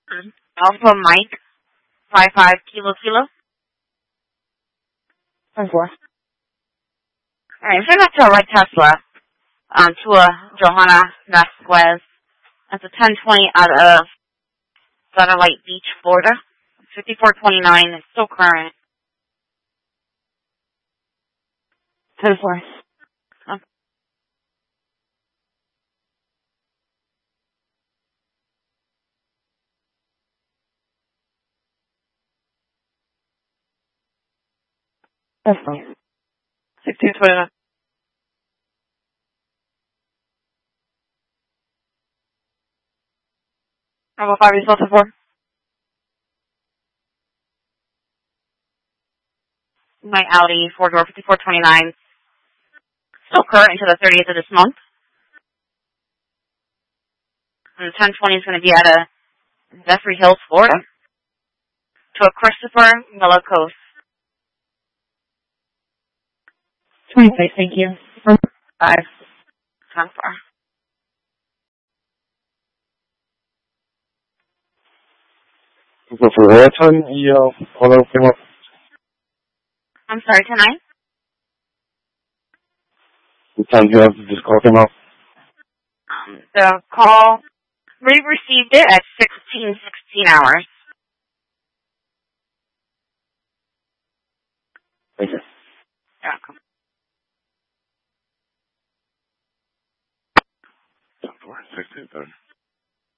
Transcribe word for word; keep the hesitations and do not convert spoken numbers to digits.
Alpha Mike, five five Kilo Kilo. ten four. Alright, so that's a red Tesla, um, to a Johanna Vasquez. That's a ten twenty out of Satellite Beach, Florida. fifty-four twenty-nine, it's still current. ten four. Okay. That's fine. sixteen twenty-nine. Number five, you still ten four? My Audi four-door, fifty-four twenty-nine. Still current until the thirtieth of this month. And the ten twenty is going to be out of Zephyr Hills, Florida. To a Christopher Millicos. twenty-six, thank you. Five. ten four. So for what time you uh, call out came up? I'm sorry, tonight? What time you have this call came up? Um, the call, we received it at sixteen sixteen hours. Thank you. You're welcome. ten four, sixteen thirty.